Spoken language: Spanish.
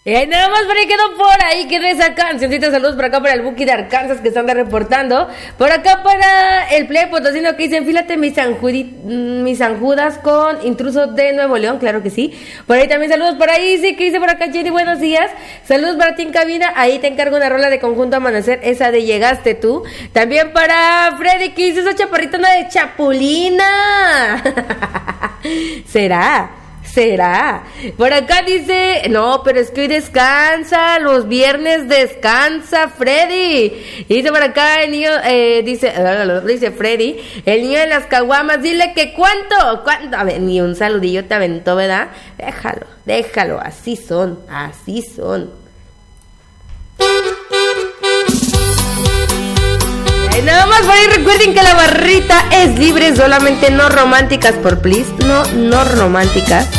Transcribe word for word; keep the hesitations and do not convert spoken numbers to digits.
Eh, nada más por ahí quedó por ahí, quedó esa cancioncita. Saludos por acá para el Buki de Arkansas que se anda reportando. Por acá para el Play Potosino que dice: enfílate mis, sanjudi, mis sanjudas con intrusos de Nuevo León, claro que sí. Por ahí también saludos por ahí, sí, que dice por acá Jenny, buenos días. Saludos para ti en cabina, ahí te encargo una rola de Conjunto Amanecer, esa de Llegaste Tú. También para Freddy que dice: esa chaparritona de Chapulina. ¿Será? ¿Será? Por acá dice, no, pero es que hoy descansa, los viernes descansa Freddy. Y dice por acá el niño, eh, dice, dice Freddy, el niño de las caguamas, dile que cuánto, cuánto, a ver, ni un saludillo te aventó, ¿verdad? Déjalo, déjalo, así son, así son. Nada más por ahí recuerden que la barrita es libre, solamente no románticas por please, no, no románticas.